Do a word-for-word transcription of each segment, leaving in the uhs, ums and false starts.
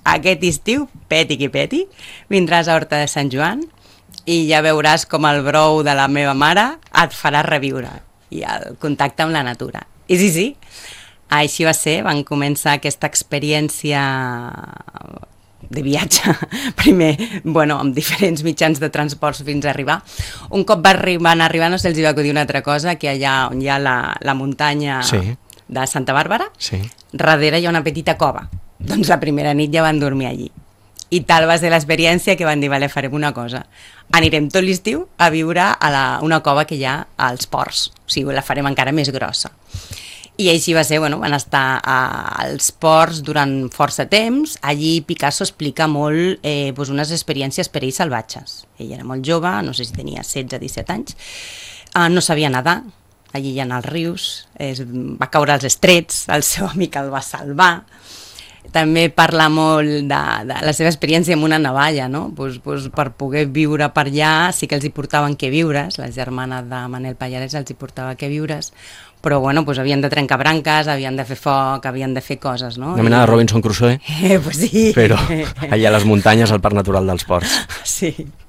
aquest estiu, peti qui peti, vindràs a Horta de Sant Joan i ja veuràs com el brou de la meva mare et farà reviure i el contacte amb la natura. I sí, sí, així va ser, van començar aquesta experiència de viatge, primer, bueno, amb diferents mitjans de transport fins a arribar. Un cop van arribar, no se'ls va acudir una altra cosa, que allà on hi ha la, la muntanya sí. de Santa Bàrbara, sí. darrere hi ha una petita cova. Doncs la primera nit ja van dormir allí. I tal va ser l'experiència que van dir, vale, farem una cosa. Anirem tot l'estiu a viure a la, una cova que hi ha als ports. O sigui, la farem encara més grossa. I així va ser, bueno, van estar a, als ports durant força temps. Allí Picasso explica molt eh, doncs unes experiències per ell salvatges. Ell era molt jove, no sé si tenia setze o disset anys, eh, no sabia nedar, allí hi ha els rius, es, va caure als estrets, el seu amic el va salvar. També parla molt de, de la seva experiència amb una navalla, no? Pues, pues, per poder viure per allà sí que els hi portaven queviures, la germana de Manel Pallarès els hi portava queviures, però bueno, pues havien de trencar branques, havien de fer foc, havien de fer coses, no? Una mena de Robinson Crusoe, eh, pues sí. Però allà a les muntanyes, al Parc Natural dels Ports. Sí,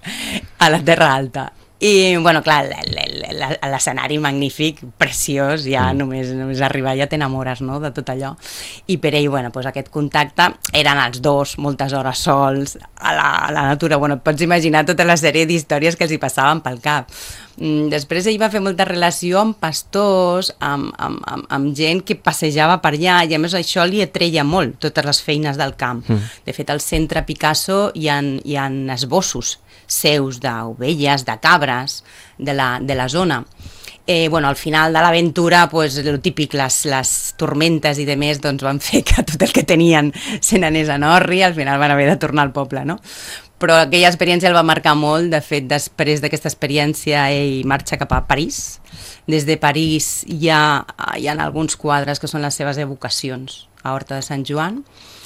a la Terra Alta. I, bueno, clar, l'escenari magnífic, preciós, ja mm. només, només arribar ja t'enamores, no?, de tot allò. I per ell, bueno, doncs aquest contacte, eren els dos, moltes hores sols, a la, a la natura. Bueno, et pots imaginar tota la sèrie d'històries que els hi passaven pel cap. Mm, després ell va fer molta relació amb pastors, amb, amb, amb, amb gent que passejava per allà, i a més això li atreia molt, totes les feines del camp. Mm. De fet, al centre Picasso hi ha, hi ha esbossos seus d'ovelles, de cabres, de la, de la zona. Eh, bueno, al final de l'aventura, pues, el típic, les, les tormentes i de més, doncs, van fer que tot el que tenien se n'anés a Norri, al final van haver de tornar al poble, no? Però aquella experiència el va marcar molt. De fet, després d'aquesta experiència ell marxa cap a París. Des de París hi ha, hi ha alguns quadres que són les seves evocacions a Horta de Sant Joan,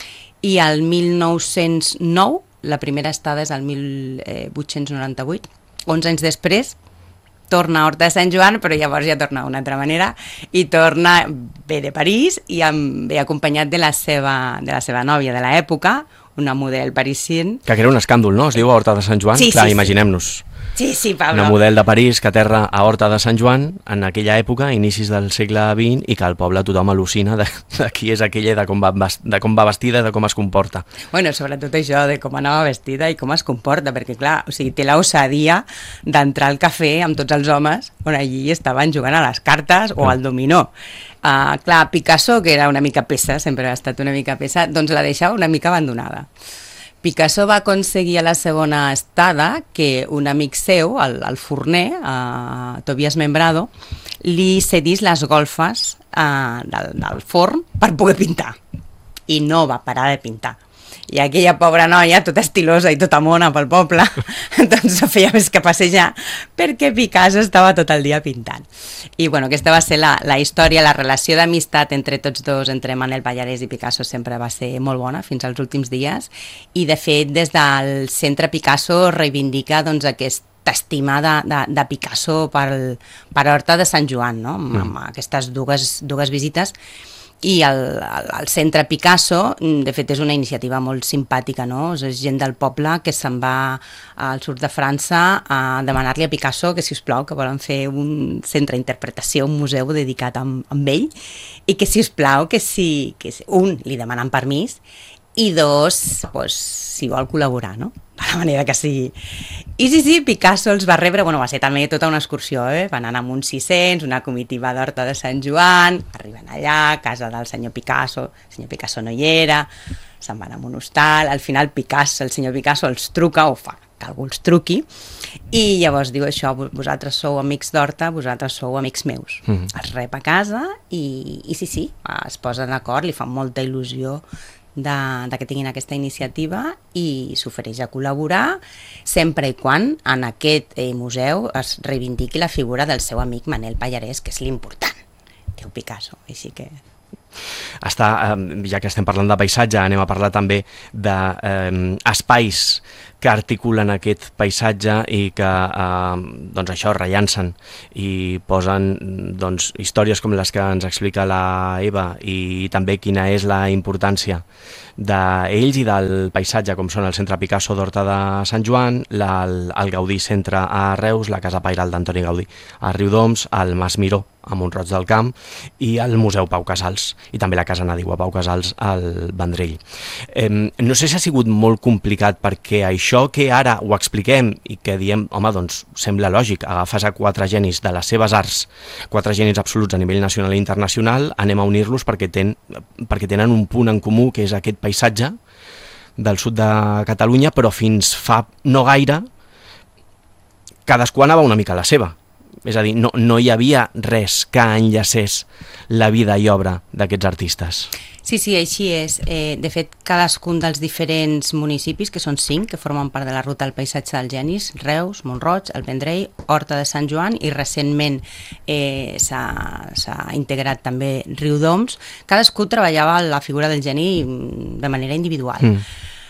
i al mil nou-cents nou, la primera estada és al mil vuit-cents noranta-vuit, onze anys després, torna a Horta de Sant Joan, però llavors ja torna d'una altra manera, i torna, ve de París, i ve acompanyat de la seva, de la seva nòvia de l'època, una model parisien. Que era un escàndol, no? Es diu a Horta de Sant Joan? Sí, Clar, sí, imaginem-nos. Sí, sí, Pablo. Una model de París que aterra a Horta de Sant Joan en aquella època, inicis del segle vint, i que al poble tothom al·lucina de, de qui és aquella, de com, va, de com va vestida, de com es comporta. Bueno, sobretot això, de com anava vestida i com es comporta, perquè clar, o sigui, té l'osadia d'entrar al cafè amb tots els homes on allí estaven jugant a les cartes o al dominó. Uh, clar, Picasso, que era una mica pesa, sempre ha estat una mica pesa, doncs la deixava una mica abandonada. Picasso va aconseguir a la segona estada que un amic seu, el, el forner, uh, Tobias Membrado, li cedís les golfes uh, del, del forn per poder pintar. I no va parar de pintar. I aquella pobra noia, tota estilosa i tota mona pel poble, doncs no feia més que passejar, perquè Picasso estava tot el dia pintant. I bueno, aquesta va ser la, la història, la relació d'amistat entre tots dos, entre Manel Pallarès i Picasso, sempre va ser molt bona fins als últims dies, i de fet des del centre Picasso reivindica doncs aquesta estima de, de, de Picasso per, per Horta de Sant Joan, no? amb, amb aquestes dues, dues visites. I el, el, el centre Picasso, de fet, és una iniciativa molt simpàtica, no? És gent del poble que se'n va al sud de França a demanar-li a Picasso que, si us plau, que volen fer un centre d'interpretació, un museu dedicat amb, amb ell, i que, si us plau, que si, que si, un, li demanen permís, i dos, pues, si vol col·laborar, no? De la manera que sigui. I sí, sí, Picasso els va rebre, bueno, va ser també tota una excursió, eh? Van anar amb uns sis-cents, una comitiva d'Horta de Sant Joan, arriben allà, a casa del senyor Picasso, el senyor Picasso no hi era, se'n van a un hostal, al final Picasso, el senyor Picasso els truca, o fa que algú els truqui, i llavors diu això, vosaltres sou amics d'Horta, vosaltres sou amics meus. Mm-hmm. Els rep a casa i, i sí, sí, es posen d'acord, li fan molta il·lusió De, de que tinguin aquesta iniciativa i s'ofereix a col·laborar sempre i quan en aquest eh, museu es reivindiqui la figura del seu amic Manel Pallarès, que és l'important, diu Picasso. Així que... Està, ja que estem parlant de paisatge, anem a parlar també d'espais que articulen aquest paisatge i que eh, doncs això rellancen i posen doncs, històries com les que ens explica la Eva i també quina és la importància d'ells i del paisatge, com són el Centre Picasso d'Horta de Sant Joan, la, el, el Gaudí Centre a Reus, la Casa Pairal d'Antoni Gaudí a Riudoms, el Mas Miró a Mont-roig del Camp i el Museu Pau Casals i també la Casa Nadiua Pau Casals al Vendrell. Eh, no sé si ha sigut molt complicat perquè això que ara ho expliquem i que diem, home, doncs sembla lògic, agafes a quatre genis de les seves arts, quatre genis absoluts a nivell nacional i internacional, anem a unir-los perquè, ten, perquè tenen un punt en comú que és aquest paisatge del sud de Catalunya, però fins fa no gaire cadascú anava una mica a la seva. És a dir, no, no hi havia res que enllacés la vida i obra d'aquests artistes. Sí, sí, així és. Eh, de fet, cadascun dels diferents municipis, que són cinc, que formen part de la ruta del paisatge dels genis, Reus, Mont-roig, el Vendrell, Horta de Sant Joan i recentment eh, s'ha integrat també Riudoms, cadascú treballava la figura del geni de manera individual. Mm.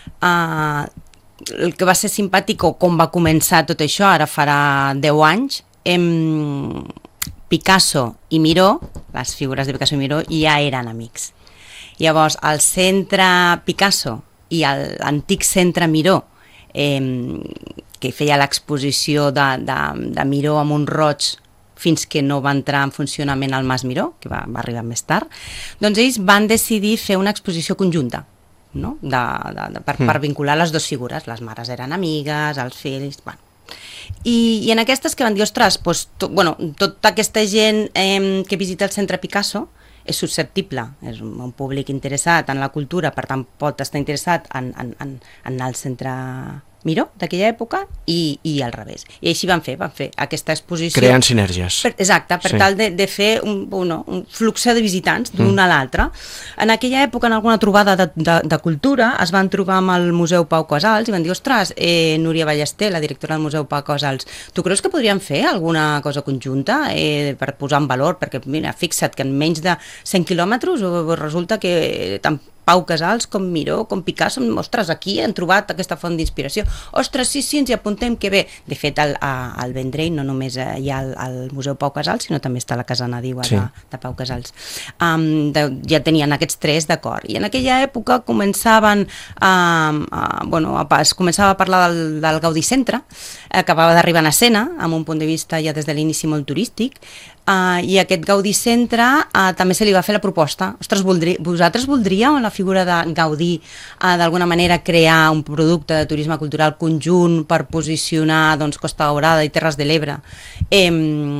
Uh, el que va ser simpàtic o com va començar tot això, ara farà deu anys, em... Picasso i Miró, les figures de Picasso i Miró ja eren amics. Llavors, el centre Picasso i l'antic centre Miró, eh, que feia l'exposició de, de, de Miró a Mont-roig fins que no va entrar en funcionament el Mas Miró, que va, va arribar més tard, doncs ells van decidir fer una exposició conjunta, no? de, de, de, per, mm. per vincular les dues figures. Les mares eren amigues, els fills... Bueno. I, i en aquestes que van dir, ostres, doncs, to, bueno, tota aquesta gent eh, que visita el centre Picasso és susceptible, és un, un públic interessat en la cultura, per tant pot estar interessat en, en, en, en anar al centre Miró d'aquella època i, i al revés. I així van fer, van fer aquesta exposició. Creant sinergies. Per, exacte, per sí. tal de, de fer un, un, un flux de visitants d'un mm. a l'altre. En aquella època, en alguna trobada de, de, de cultura, es van trobar amb el Museu Pau Casals i van dir, ostres, eh, Núria Ballester, la directora del Museu Pau Casals, tu creus que podríem fer alguna cosa conjunta eh, per posar en valor? Perquè, mira, fixa't que en menys de cent quilòmetres resulta que tant Pau Casals com Miró, com Picasso, ostres, aquí han trobat aquesta font d'inspiració. Ostres, sí, sí, ens hi apuntem, que bé. De fet, al, al Vendrell no només hi ha el, el Museu Pau Casals, sinó també està la Casa Nadiua sí. de, de Pau Casals. Um, de, ja tenien aquests tres d'acord. I en aquella època començaven a, a, bueno, a, es començava a parlar del, del Gaudí Centre, acabava d'arribar a escena, amb un punt de vista ja des de l'inici molt turístic, Uh, i aquest Gaudí Centre uh, també se li va fer la proposta. Ostres, voldri, vosaltres voldríeu en la figura de Gaudí uh, d'alguna manera crear un producte de turisme cultural conjunt per posicionar doncs, Costa Daurada i Terres de l'Ebre eh,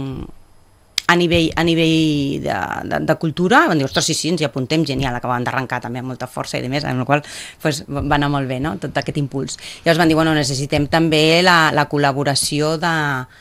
a nivell, a nivell de, de, de cultura? Van dir, ostres, sí, sí, ens hi apuntem, genial, acabaven d'arrencar també amb molta força i de més, amb la qual pues, va anar molt bé, no?, tot aquest impuls. Llavors van dir, bueno, necessitem també la, la col·laboració de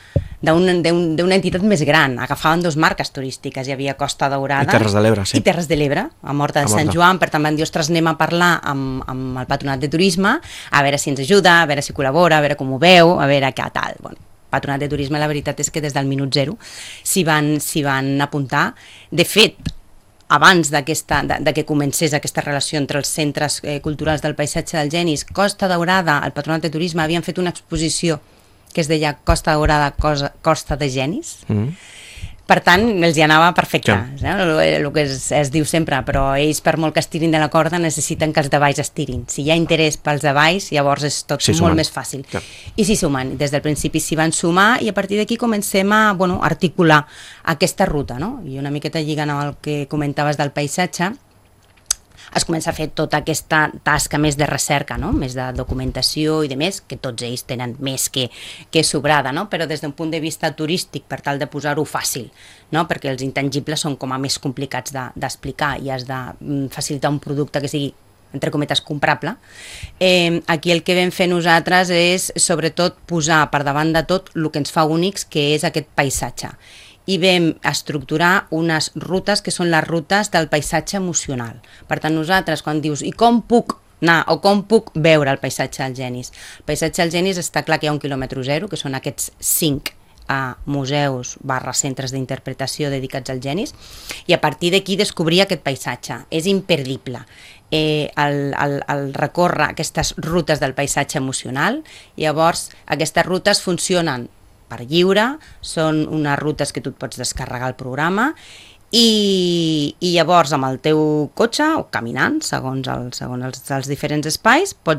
d'una entitat més gran. Agafaven dues marques turístiques, hi havia Costa Daurada i Terres de l'Ebre, sí. i Terres de l'Ebre, a Horta de Sant Joan, per tant van dir, ostres, anem a parlar amb, amb el Patronat de Turisme, a veure si ens ajuda, a veure si col·labora, a veure com ho veu, a veure què tal. Bueno, Patronat de Turisme, la veritat és que des del minut zero s'hi van, s'hi van apuntar. De fet, abans d'aquesta, de, de que comencés aquesta relació entre els centres eh, culturals del paisatge dels genis, Costa Daurada, el Patronat de Turisme, havien fet una exposició que es deia Costa Daurada, Cosa, Costa de Genis. Mm. Per tant, els hi anava perfecte, ja. no? el, el que es, es diu sempre, però ells, per molt que estirin de la corda, necessiten que els de baix estirin. Si hi ha interès pels de baix, llavors és tot sí, molt més fàcil. Ja. I s'hi sumen, des del principi s'hi van sumar i a partir d'aquí comencem a bueno, articular aquesta ruta, no? I una miqueta lligant amb el que comentaves del paisatge, es comença a fer tota aquesta tasca més de recerca, no? Més de documentació i de més, que tots ells tenen més que, que sobrada, no? Però des d'un punt de vista turístic, per tal de posar-ho fàcil, no? Perquè els intangibles són com a més complicats d'explicar de, i has de facilitar un producte que sigui, entre cometes, comprable. Eh, aquí el que vam fer nosaltres és, sobretot, posar per davant de tot el que ens fa únics, que és aquest paisatge. I vam estructurar unes rutes que són les rutes del paisatge emocional. Per tant, nosaltres, quan dius, i com puc anar o com puc veure el paisatge dels genis? El paisatge dels genis està clar que hi ha un quilòmetre zero, que són aquests cinc a museus barra centres d'interpretació dedicats als genis, i a partir d'aquí descobrir aquest paisatge. És imperdible. eh, el, el, el recórrer aquestes rutes del paisatge emocional. Llavors, aquestes rutes funcionen per lliure, són unes rutes que tu et pots descarregar el programa, i, i llavors amb el teu cotxe o caminant, segons, el, segons els, els diferents espais, pots